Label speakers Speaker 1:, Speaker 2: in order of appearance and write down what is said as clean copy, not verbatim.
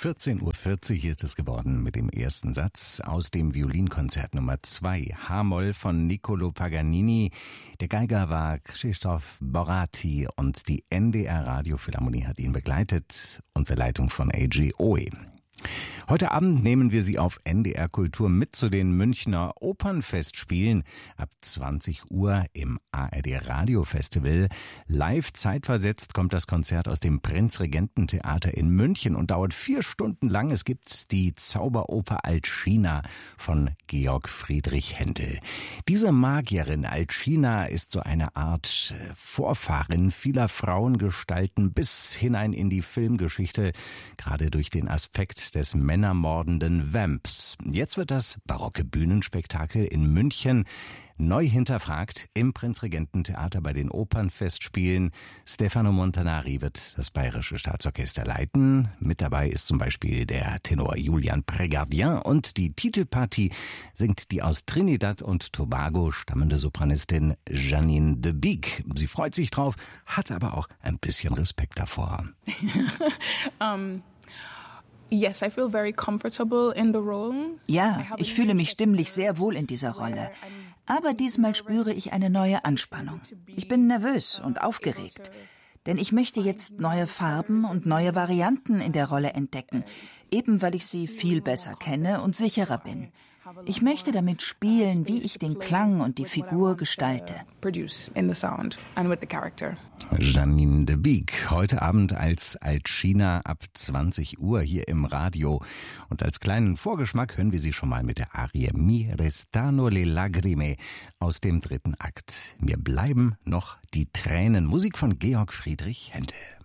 Speaker 1: 14:40 Uhr ist es geworden mit dem ersten Satz aus dem Violinkonzert Nummer 2, H-Moll von Niccolò Paganini. Der Geiger war Krzysztof Borati und die NDR Radiophilharmonie hat ihn begleitet unter Leitung von A.G. Oe. Heute Abend nehmen wir Sie auf NDR Kultur mit zu den Münchner Opernfestspielen. Ab 20 Uhr im ARD Radio Festival. Live zeitversetzt kommt das Konzert aus dem Prinzregententheater in München und dauert 4 Stunden lang. Es gibt die Zauberoper Alcina von Georg Friedrich Händel. Diese Magierin Alcina ist so eine Art Vorfahrin vieler Frauengestalten bis hinein in die Filmgeschichte, gerade durch den Aspekt des männermordenden Vamps. Jetzt wird das barocke Bühnenspektakel in München neu hinterfragt im Prinzregententheater bei den Opernfestspielen. Stefano Montanari wird das Bayerische Staatsorchester leiten. Mit dabei ist zum Beispiel der Tenor Julian Prégardien und die Titelpartie singt die aus Trinidad und Tobago stammende Sopranistin Janine de Beek. Sie freut sich drauf, hat aber auch ein bisschen Respekt davor.
Speaker 2: Yes, I feel very comfortable in the role.
Speaker 3: Ja, ich fühle mich stimmlich sehr wohl in dieser Rolle. Aber diesmal spüre ich eine neue Anspannung. Ich bin nervös und aufgeregt. Denn ich möchte jetzt neue Farben und neue Varianten in der Rolle entdecken, eben weil ich sie viel besser kenne und sicherer bin. Ich möchte damit spielen, wie ich den Klang und die Figur gestalte.
Speaker 1: Janine de Beek, heute Abend als Alcina ab 20 Uhr hier im Radio. Und als kleinen Vorgeschmack hören wir sie schon mal mit der Arie Mi restano le lagrime aus dem 3. Akt. Mir bleiben noch die Tränen. Musik von Georg Friedrich Händel.